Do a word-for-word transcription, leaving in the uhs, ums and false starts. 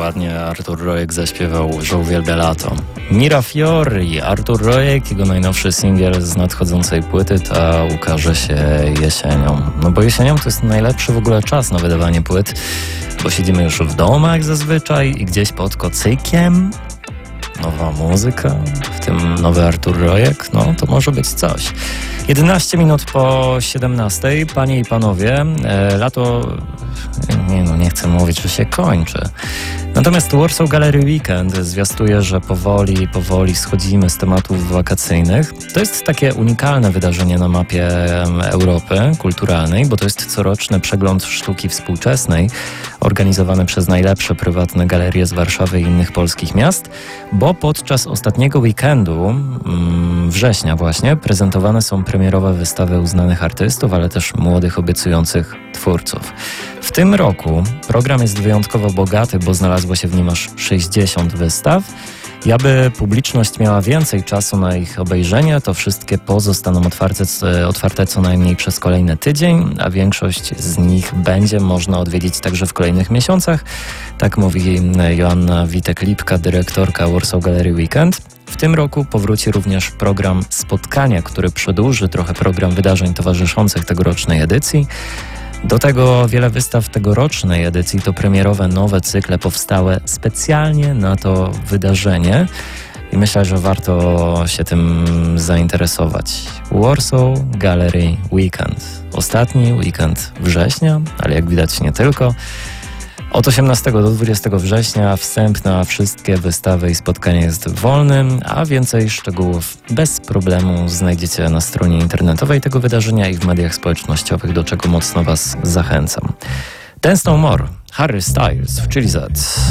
ładnie Artur Rojek zaśpiewał, że uwielbia lato. Mirafiori, Artur Rojek, jego najnowszy singiel z nadchodzącej płyty, ta ukaże się jesienią. No bo jesienią to jest najlepszy w ogóle czas na wydawanie płyt, bo siedzimy już w domach zazwyczaj i gdzieś pod kocykiem. Nowa muzyka, w tym nowy Artur Rojek, no to może być coś. jedenaście minut po siedemnastej, panie i panowie, e, lato, nie no, nie chcę mówić, że się kończy. Natomiast Warsaw Gallery Weekend zwiastuje, że powoli, powoli schodzimy z tematów wakacyjnych. To jest takie unikalne wydarzenie na mapie Europy kulturalnej, bo to jest coroczny przegląd sztuki współczesnej organizowany przez najlepsze prywatne galerie z Warszawy i innych polskich miast, bo podczas ostatniego weekendu, września właśnie, prezentowane są premierowe wystawy uznanych artystów, ale też młodych, obiecujących twórców. W tym roku program jest wyjątkowo bogaty, bo znalazło się w nim aż sześćdziesiąt wystaw. I aby publiczność miała więcej czasu na ich obejrzenie, to wszystkie pozostaną otwarte, otwarte co najmniej przez kolejny tydzień, a większość z nich będzie można odwiedzić także w kolejnych miesiącach. Tak mówi Joanna Witek-Lipka, dyrektorka Warsaw Gallery Weekend. W tym roku powróci również program Spotkania, który przedłuży trochę program wydarzeń towarzyszących tegorocznej edycji. Do tego wiele wystaw tegorocznej edycji to premierowe nowe cykle powstałe specjalnie na to wydarzenie i myślę, że warto się tym zainteresować. Warsaw Gallery Weekend. Ostatni weekend września, ale jak widać nie tylko. Od osiemnastego do dwudziestego września wstęp na wszystkie wystawy i spotkania jest wolny, a więcej szczegółów bez problemu znajdziecie na stronie internetowej tego wydarzenia i w mediach społecznościowych, do czego mocno Was zachęcam. Dance No More, Harry Styles w Chili Z.